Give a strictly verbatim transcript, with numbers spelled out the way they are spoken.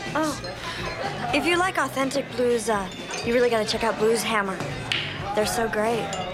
Oh, if you like authentic blues, uh, you really gotta check out Blues Hammer. They're so great.